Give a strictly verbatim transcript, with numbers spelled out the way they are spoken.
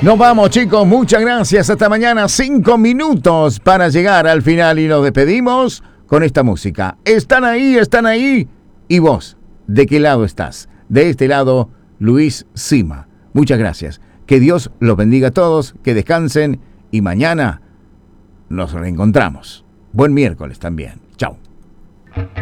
Nos vamos, chicos, muchas gracias. Hasta mañana, cinco minutos para llegar al final y nos despedimos con esta música. Están ahí, están ahí. ¿Y vos? ¿De qué lado estás? De este lado, Luis Sima. Muchas gracias. Que Dios los bendiga a todos, que descansen y mañana nos reencontramos. Buen miércoles también. Chau.